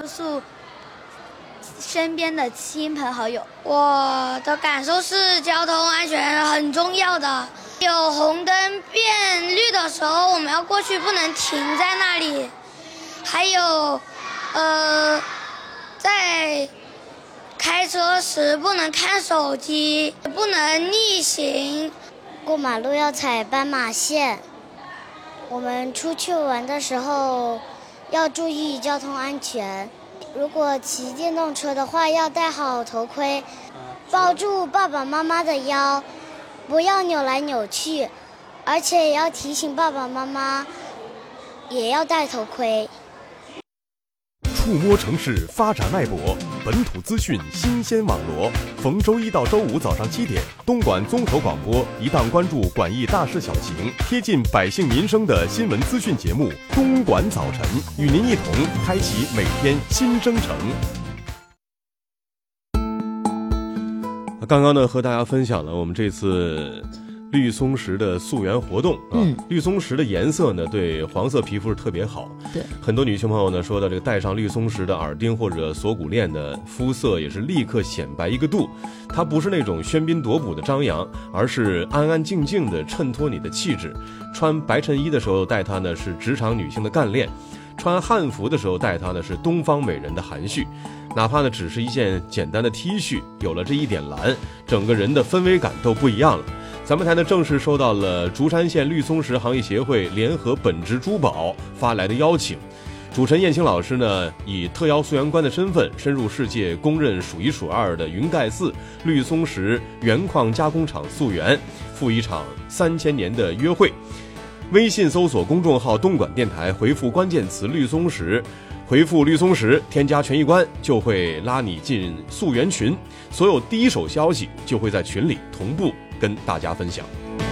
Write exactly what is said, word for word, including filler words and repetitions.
诉身边的亲朋好友。 我的感受是交通安全很重要的，有红灯变绿的时候我们要过去，不能停在那里。还有呃在开车时不能看手机，不能逆行， 过马路要踩斑马线。我们出去玩的时候要注意交通安全，如果骑电动车的话要戴好头盔，抱住爸爸妈妈的腰，不要扭来扭去，而且也要提醒爸爸妈妈也要戴头盔。 触摸城市发展脉搏，本土资讯新鲜网罗。逢周一到周五早上七点，东莞综合广播一档关注莞义大事小情、贴近百姓民生的新闻资讯节目《东莞早晨》，与您一同开启每天新征程。刚刚呢，和大家分享了我们这次绿松石的溯源活动啊，嗯、绿松石的颜色呢，对黄色皮肤是特别好。 对， 很多女性朋友呢说到这个戴上绿松石的耳钉或者锁骨链的肤色也是立刻显白一个度。它不是那种喧宾夺主的张扬，而是安安静静的衬托你的气质。穿白衬衣的时候戴它呢是职场女性的干练，穿汉服的时候戴它呢是东方美人的含蓄。哪怕呢只是一件简单的 T 恤，有了这一点蓝，整个人的氛围感都不一样了。咱们台呢正式收到了竹山县绿松石行业协会联合本职珠宝发来的邀请，主持人燕青老师呢以特邀溯源官的身份，深入世界公认数一数二的云盖寺绿松石原矿加工厂溯源，赴一场三千年的约会。微信搜索公众号东莞电台，回复关键词绿松石，回复绿松石添加权益官，就会拉你进溯源群，所有第一手消息就会在群里同步跟大家分享。